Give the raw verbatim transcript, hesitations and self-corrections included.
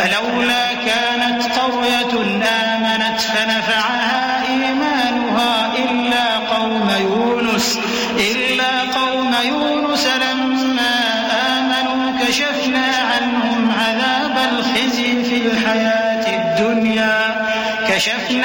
فلولا كانت قرية آمنت فنفعها إيمانها إلا قوم يونس إلا قوم يونس لما آمنوا كشفنا عنهم عذاب الخزي في الحياة الدنيا كشفنا